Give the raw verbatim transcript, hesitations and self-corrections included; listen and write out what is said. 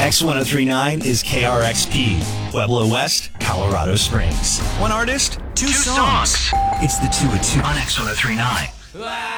X ten thirty-nine is K R X P, Pueblo West, Colorado Springs. One artist, two, Two songs. songs. It's the two at two on X ten thirty-nine.